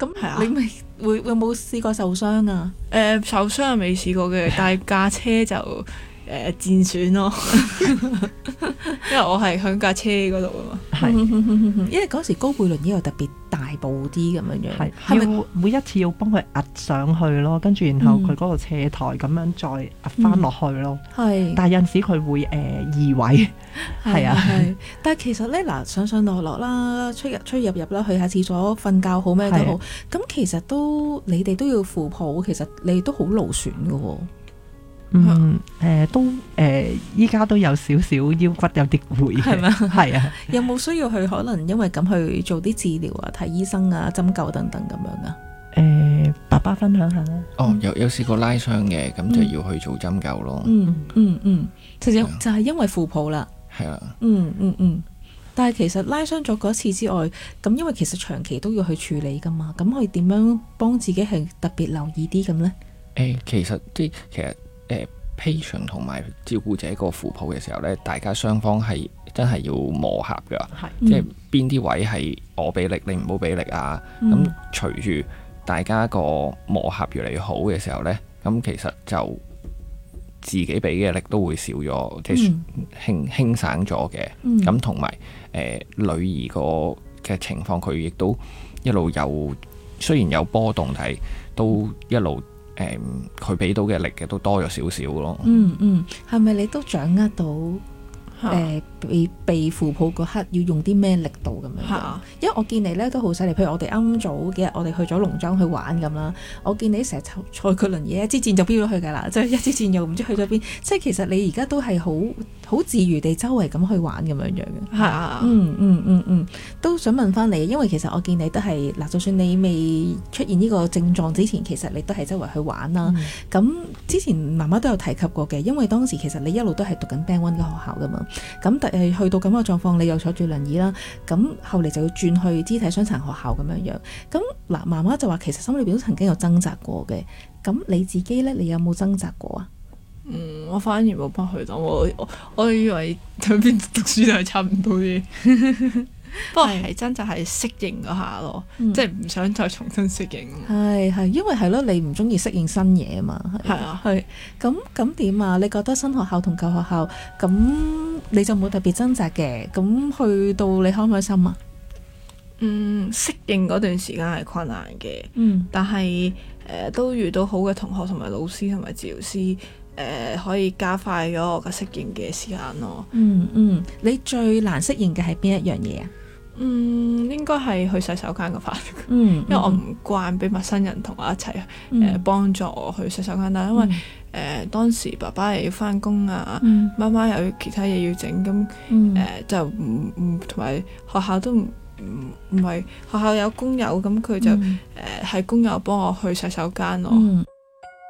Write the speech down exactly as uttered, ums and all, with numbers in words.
咁係啊你咪會有冇試過受傷啊？ 誒、呃、受傷係未試過嘅，但係架車就誒、呃、戰損咯，因為我係響架車嗰度啊嘛。 係因為嗰時高背輪椅又特別大部啲咁樣樣， 係係咪要每一次要幫佢壓上去咯，跟住然後佢嗰個斜台咁樣再壓翻落去咯。 係？ 但係有陣時佢會誒、呃、移位，係啊。 係，但係其實咧嗱，上上落落啦，出入出入入啦，去下廁所、瞓覺好咩都好，咁其實都你哋都要扶抱，其實你都好勞損㗎喎。 嗯，誒、呃、都誒，依、呃、家都有少少腰骨有啲攰嘅， 係咪？ 係啊。 有冇需要去可能因為咁去做啲治療啊、睇醫生啊、針灸等等咁樣啊？ 誒、呃，爸爸分享下啦。 哦，有有試過拉傷嘅，咁就要去做針灸咯。 嗯嗯嗯，就就就係因為扶抱啦。 係啊。 嗯嗯嗯。但係其實拉傷咗嗰次之外，咁因為其實長期都要去處理噶嘛，咁可以點樣幫自己係特別留意啲咁呢？ 誒、呃，其實即係其實。誒 patient 同埋照顧者個扶抱嘅時候咧，大家雙方係真係要磨合㗎， 係即係邊啲位係我俾力，你唔好俾力啊。咁、嗯、隨住大家個磨合越嚟越好嘅時候咧，咁其實就自己俾嘅力都會少咗，即係輕輕省咗嘅。咁同埋誒女兒個嘅情況，佢亦都一路有雖然有波動，但係都一路。誒，佢俾、嗯、到嘅力嘅都多咗少少咯。 嗯嗯，係咪你都掌握到誒、呃、被被扶抱嗰刻要用啲咩力度咁樣？ 係因為我見你咧都好犀利，譬如我哋啱啱早幾日我哋去咗農莊去玩咁啦，我見你成日坐佢輪椅一支箭就飆咗去㗎啦，即係一支箭又唔知去咗邊，即係其實你而家都係好好自如地周圍咁去玩咁樣樣嘅。 係啊， 嗯嗯嗯嗯，都想問翻你，因為其實我見你都係嗱，就算你未出現呢個症狀之前，其實你都係周圍去玩啦。咁、嗯、之前媽媽都有提及過嘅，因為當時其實你一路都係讀緊 Band One 嘅學校㗎嘛。咁但係去到咁嘅狀況，你又坐住輪椅啦。咁後嚟就要轉去肢體傷殘學校咁樣樣。咁嗱，媽媽就話其實心裏邊都曾經有掙扎過嘅。咁你自己咧，你有冇掙扎過啊？ 嗯，我反而冇北去到，我我我以為兩邊讀書都係差唔多啲。不過係真就係適應嗰下咯，嗯、即係唔想再重新適應。 係係，因為係咯，你唔中意適應新嘢啊嘛。 係啊， 係咁咁點啊？你覺得新學校同舊學校咁，你就冇特別掙扎嘅？咁去到你開唔開心啊？ 嗯，適應嗰段時間係困難嘅， 嗯， 但係誒、呃、都遇到好嘅同學同埋老師同埋治療師。誒、呃、可以加快咗我嘅適應嘅時間咯。 嗯嗯，你最難適應嘅係邊一樣嘢啊？ 嗯，應該係去洗手間嘅法。 嗯， 因為我唔慣俾陌生人同我一齊誒幫助我去洗手間，但係因為誒、嗯呃、當時爸爸又要翻工啊，嗯、媽媽又要其他嘢要整，咁誒、嗯呃、就唔唔同埋學校都唔唔唔係學校有工友，咁佢就誒係、嗯呃、工友幫我去洗手間咯。 嗯